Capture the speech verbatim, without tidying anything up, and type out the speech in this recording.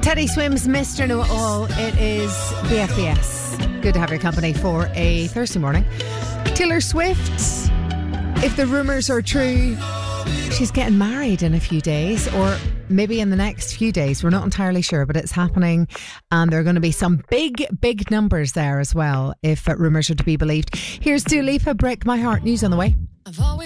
Teddy Swims, Mister Know-It-All. It is B F B S. Good to have your company for a Thursday morning. Taylor Swift, if the rumours are true, she's getting married in a few days, or maybe in the next few days. We're not entirely sure, but it's happening, and there are going to be some big, big numbers there as well, if uh, rumours are to be believed. Here's Dua Lipa, Break My Heart. News on the way. I've always